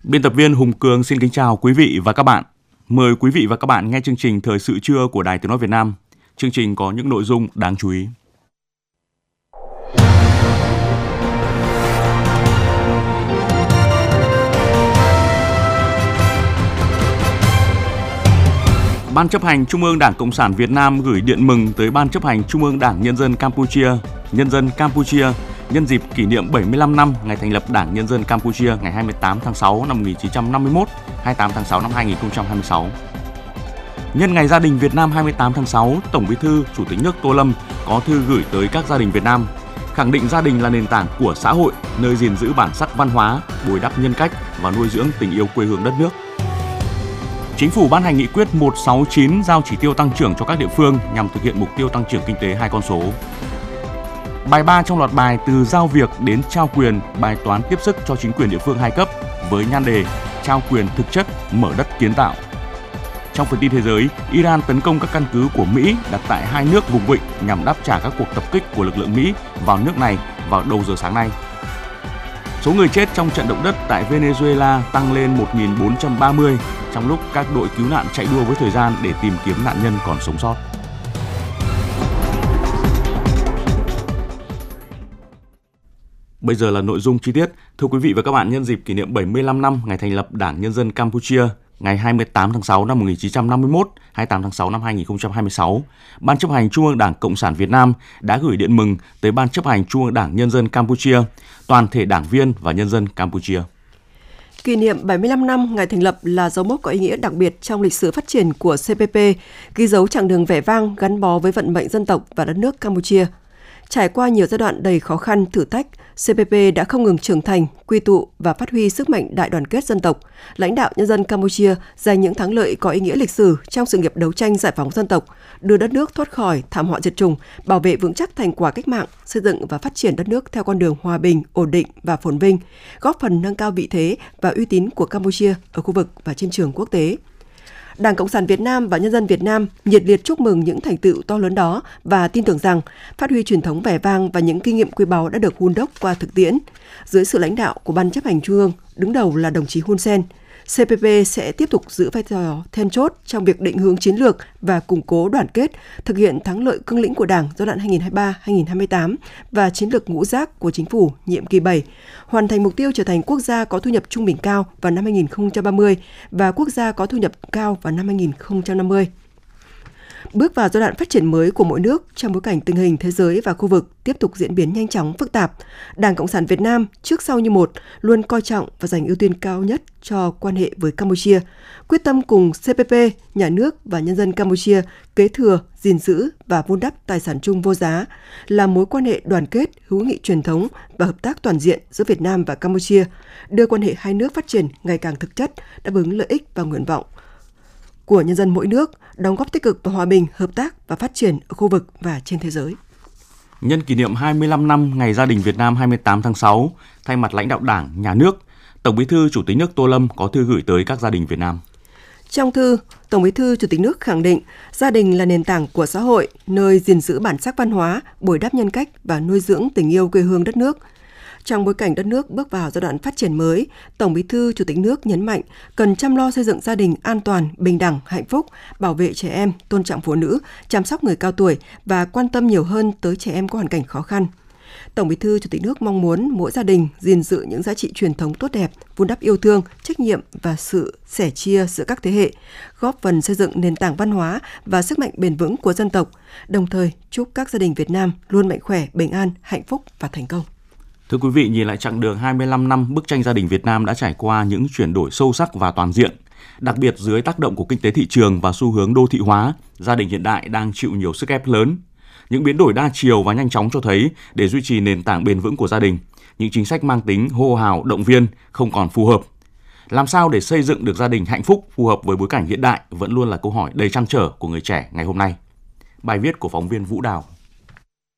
Biên tập viên Hùng Cường xin kính chào quý vị và các bạn. Mời quý vị và các bạn nghe chương trình Thời sự trưa của Đài Tiếng nói Việt Nam. Chương trình có những nội dung đáng chú ý. Ban chấp hành Trung ương Đảng Cộng sản Việt Nam gửi điện mừng tới Ban chấp hành Trung ương Đảng Nhân dân Campuchia nhân dịp kỷ niệm 75 năm ngày thành lập Đảng Nhân dân Campuchia ngày 28 tháng 6 năm 1951, 28 tháng 6 năm 2026. Nhân ngày gia đình Việt Nam 28 tháng 6, Tổng Bí thư Chủ tịch nước Tô Lâm có thư gửi tới các gia đình Việt Nam, khẳng định gia đình là nền tảng của xã hội, nơi gìn giữ bản sắc văn hóa, bồi đắp nhân cách và nuôi dưỡng tình yêu quê hương đất nước. Chính phủ ban hành nghị quyết 169 giao chỉ tiêu tăng trưởng cho các địa phương nhằm thực hiện mục tiêu tăng trưởng kinh tế 2 con số. Bài 3 trong loạt bài từ giao việc đến trao quyền, bài toán tiếp sức cho chính quyền địa phương 2 cấp với nhan đề trao quyền thực chất, mở đất kiến tạo. Trong phần tin thế giới, Iran tấn công các căn cứ của Mỹ đặt tại 2 nước vùng vịnh nhằm đáp trả các cuộc tập kích của lực lượng Mỹ vào nước này vào đầu giờ sáng nay. Số người chết trong trận động đất tại Venezuela tăng lên 1.430 trong lúc các đội cứu nạn chạy đua với thời gian để tìm kiếm nạn nhân còn sống sót. Bây giờ là nội dung chi tiết. Thưa quý vị và các bạn, nhân dịp kỷ niệm 75 năm ngày thành lập Đảng Nhân dân Campuchia, ngày 28 tháng 6 năm 1951, 28 tháng 6 năm 2026, Ban chấp hành Trung ương Đảng Cộng sản Việt Nam đã gửi điện mừng tới Ban chấp hành Trung ương Đảng Nhân dân Campuchia, toàn thể đảng viên và nhân dân Campuchia. Kỷ niệm 75 năm ngày thành lập là dấu mốc có ý nghĩa đặc biệt trong lịch sử phát triển của CPP, ghi dấu chặng đường vẻ vang gắn bó với vận mệnh dân tộc và đất nước Campuchia. Trải qua nhiều giai đoạn đầy khó khăn, thử thách, CPP đã không ngừng trưởng thành, quy tụ và phát huy sức mạnh đại đoàn kết dân tộc, lãnh đạo nhân dân Campuchia giành những thắng lợi có ý nghĩa lịch sử trong sự nghiệp đấu tranh giải phóng dân tộc, đưa đất nước thoát khỏi thảm họa diệt chủng, bảo vệ vững chắc thành quả cách mạng, xây dựng và phát triển đất nước theo con đường hòa bình, ổn định và phồn vinh, góp phần nâng cao vị thế và uy tín của Campuchia ở khu vực và trên trường quốc tế. Đảng Cộng sản Việt Nam và nhân dân Việt Nam nhiệt liệt chúc mừng những thành tựu to lớn đó và tin tưởng rằng phát huy truyền thống vẻ vang và những kinh nghiệm quý báu đã được hun đúc qua thực tiễn. Dưới sự lãnh đạo của Ban chấp hành Trung ương, đứng đầu là đồng chí Hun Sen, CPP sẽ tiếp tục giữ vai trò then chốt trong việc định hướng chiến lược và củng cố đoàn kết, thực hiện thắng lợi cương lĩnh của Đảng giai đoạn 2023-2028 và chiến lược ngũ giác của Chính phủ nhiệm kỳ 7, hoàn thành mục tiêu trở thành quốc gia có thu nhập trung bình cao vào năm 2030 và quốc gia có thu nhập cao vào năm 2050. Bước vào giai đoạn phát triển mới của mỗi nước trong bối cảnh tình hình thế giới và khu vực tiếp tục diễn biến nhanh chóng phức tạp, Đảng Cộng sản Việt Nam trước sau như một luôn coi trọng và dành ưu tiên cao nhất cho quan hệ với Campuchia, quyết tâm cùng CPP, nhà nước và nhân dân Campuchia kế thừa, gìn giữ và vun đắp tài sản chung vô giá là mối quan hệ đoàn kết, hữu nghị truyền thống và hợp tác toàn diện giữa Việt Nam và Campuchia, đưa quan hệ hai nước phát triển ngày càng thực chất, đáp ứng lợi ích và nguyện vọng của nhân dân mỗi nước, đóng góp tích cực vào hòa bình, hợp tác và phát triển ở khu vực và trên thế giới. Nhân kỷ niệm 25 năm ngày gia đình Việt Nam 28 tháng 6, thay mặt lãnh đạo Đảng, Nhà nước, Tổng Bí thư Chủ tịch nước Tô Lâm có thư gửi tới các gia đình Việt Nam. Trong thư, Tổng Bí thư Chủ tịch nước khẳng định gia đình là nền tảng của xã hội, nơi gìn giữ bản sắc văn hóa, bồi đắp nhân cách và nuôi dưỡng tình yêu quê hương đất nước. Trong bối cảnh đất nước bước vào giai đoạn phát triển mới, Tổng Bí thư Chủ tịch nước nhấn mạnh cần chăm lo xây dựng gia đình an toàn, bình đẳng, hạnh phúc, bảo vệ trẻ em, tôn trọng phụ nữ, chăm sóc người cao tuổi và quan tâm nhiều hơn tới trẻ em có hoàn cảnh khó khăn. Tổng Bí thư Chủ tịch nước mong muốn mỗi gia đình gìn giữ những giá trị truyền thống tốt đẹp, vun đắp yêu thương, trách nhiệm và sự sẻ chia giữa các thế hệ, góp phần xây dựng nền tảng văn hóa và sức mạnh bền vững của dân tộc, đồng thời chúc các gia đình Việt Nam luôn mạnh khỏe, bình an, hạnh phúc và thành công. Thưa quý vị, nhìn lại chặng đường 25 năm, bức tranh gia đình Việt Nam đã trải qua những chuyển đổi sâu sắc và toàn diện. Đặc biệt dưới tác động của kinh tế thị trường và xu hướng đô thị hóa, gia đình hiện đại đang chịu nhiều sức ép lớn. Những biến đổi đa chiều và nhanh chóng cho thấy để duy trì nền tảng bền vững của gia đình, những chính sách mang tính hô hào, động viên không còn phù hợp. Làm sao để xây dựng được gia đình hạnh phúc phù hợp với bối cảnh hiện đại vẫn luôn là câu hỏi đầy trăn trở của người trẻ ngày hôm nay. Bài viết của phóng viên Vũ Đào.